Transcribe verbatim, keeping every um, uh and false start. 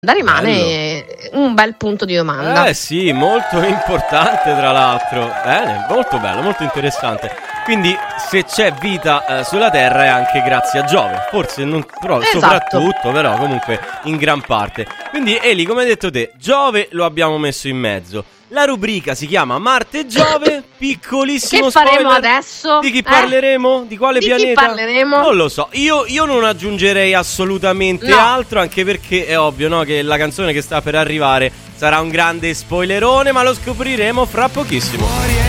rimane bello. Un bel punto di domanda. Eh sì, molto importante tra l'altro. Bene, molto bello, molto interessante. Quindi se c'è vita eh, sulla Terra è anche grazie a Giove. Forse non però, esatto. soprattutto, però comunque in gran parte. Quindi Eli, come hai detto te, Giove lo abbiamo messo in mezzo. La rubrica si chiama Marte e Giove. Piccolissimo che faremo spoiler. adesso? Di chi eh? parleremo? Di quale di pianeta? Chi parleremo? Non lo so. Io, io non aggiungerei assolutamente no. altro, anche perché è ovvio, no, che la canzone che sta per arrivare sarà un grande spoilerone, ma lo scopriremo fra pochissimo.